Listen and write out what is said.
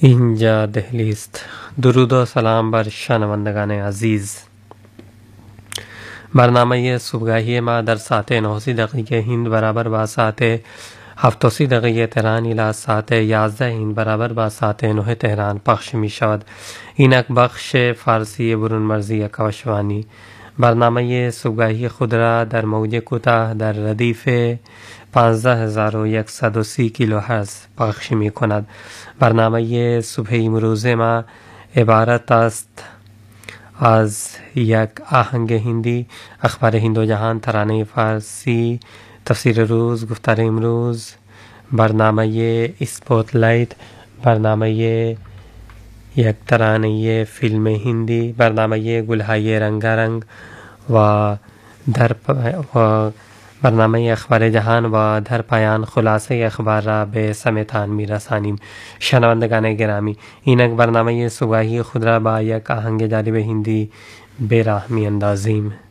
اینجا دهلی است. درود و سلام بر شنوندگان عزیز. برنامه صبحگاهی ما در ساعت 9 هند برابر با ساعت 7 تهران الی ساعت 11 هند برابر با ساعت 9 تهران پخش می شود. اینک بخش فارسی برون مرزی کاوشوانی. برنامه صبحگاهی خود را در موج کوتاه در ردیف 15130 کیلوهرتز پخش می کند. برنامه صبح امروز ما عبارت است از یک آهنگ هندی، اخبار هند و جهان، ترانه فارسی، تفسیر روز، گفتار امروز، برنامه اسپوتلایت، برنامه یک ترانه فیلم هندی، برنامه گلهای رنگارنگ و برنامه اخبار جهان و در پایان خلاصه اخبار را به سمتان می رسانیم. شنوندگان گرامی، اینک برنامه صبحگاهی خود را با یک آهنگ جالب هندی به راه می اندازیم.